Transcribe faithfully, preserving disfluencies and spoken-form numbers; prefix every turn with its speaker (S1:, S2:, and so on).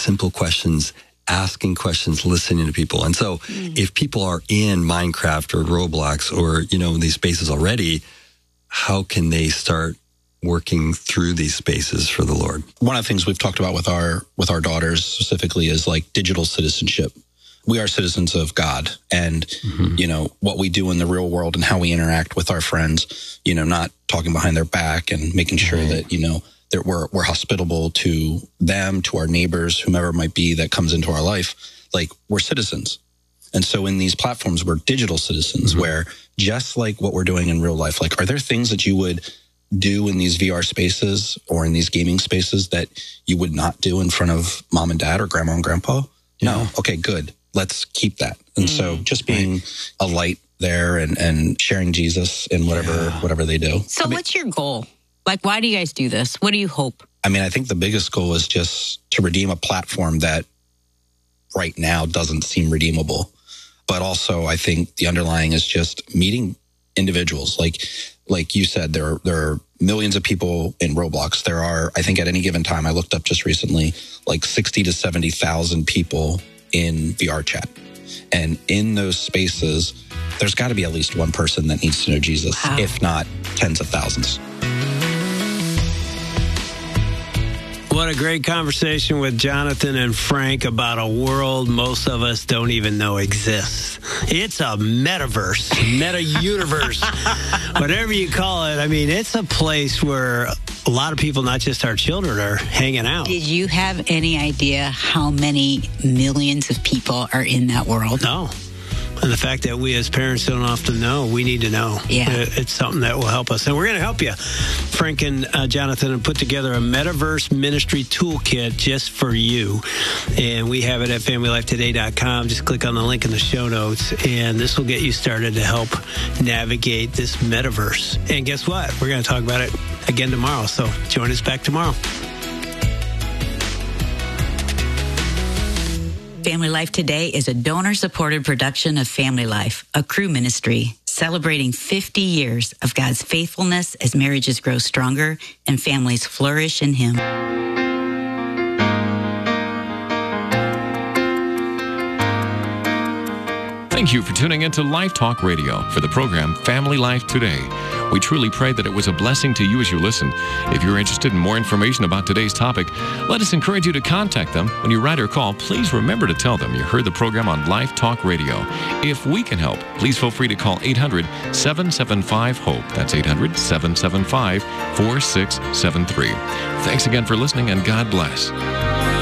S1: simple questions, asking questions, listening to people. And so mm. if people are in Minecraft or Roblox or, you know, these spaces already, how can they start working through these spaces for the Lord?
S2: One of the things we've talked about with our with our daughters specifically is like digital citizenship. We are citizens of God, and mm-hmm. you know what we do in the real world and how we interact with our friends. You know, not talking behind their back and making sure mm-hmm. that you know that we're we're hospitable to them, to our neighbors, whomever it might be that comes into our life. Like, we're citizens, and so in these platforms, we're digital citizens. Mm-hmm. Where just like what we're doing in real life, like, are there things that you would do in these V R spaces or in these gaming spaces that you would not do in front of mom and dad or grandma and grandpa? Yeah. No. Okay, good. Let's keep that. And mm. so just being right. a light there and, and sharing Jesus in whatever yeah. whatever they do.
S3: So
S2: I mean,
S3: what's your goal? Like, why do you guys do this? What do you hope?
S2: I mean, I think the biggest goal is just to redeem a platform that right now doesn't seem redeemable. But also, I think the underlying is just meeting individuals. Like like you said, there are, there are millions of people in Roblox. There are, I think at any given time, I looked up just recently, like sixty to seventy thousand people in V R chat. And in those spaces, there's got to be at least one person that needs to know Jesus, wow. if not tens of thousands.
S4: What a great conversation with Jonathan and Frank about a world most of us don't even know exists. It's a metaverse, meta-universe, whatever you call it. I mean, it's a place where a lot of people, not just our children, are hanging out.
S3: Did you have any idea how many millions of people are in that world?
S4: No. And the fact that we as parents don't often know, we need to know.
S3: Yeah.
S4: It's something that will help us. And we're going to help you. Frank and uh, Jonathan have put together a Metaverse Ministry Toolkit just for you. And we have it at family life today dot com. Just click on the link in the show notes. And this will get you started to help navigate this metaverse. And guess what? We're going to talk about it again tomorrow. So join us back tomorrow.
S3: Family Life Today is a donor-supported production of Family Life, a crew ministry celebrating fifty years of God's faithfulness as marriages grow stronger and families flourish in Him.
S5: Thank you for tuning into Life Talk Radio for the program Family Life Today. We truly pray that it was a blessing to you as you listened. If you're interested in more information about today's topic, let us encourage you to contact them. When you write or call, please remember to tell them you heard the program on Life Talk Radio. If we can help, please feel free to call eight hundred, seven seven five, HOPE. That's eight hundred, seven seven five, four six seven three. Thanks again for listening, and God bless.